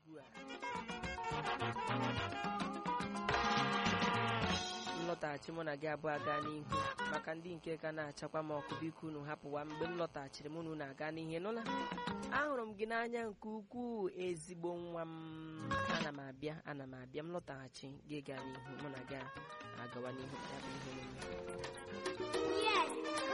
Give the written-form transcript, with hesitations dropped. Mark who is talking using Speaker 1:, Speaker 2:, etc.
Speaker 1: ugbu a nlọtaghachi mụ na gị abụọ aga n'ihu maka ndị nke ka na-achakwa m ọkụ biko unu hapụwa mgbe m lọtaghachiri mụ na unu aga n'ihe nụla ahụrụ m gị n'anya nke ukwuu ezigbo nwa m ana m abịa m lọtaghachi gị gaa n'ihu mụ na gị agawa n'ihu ya bụ ihe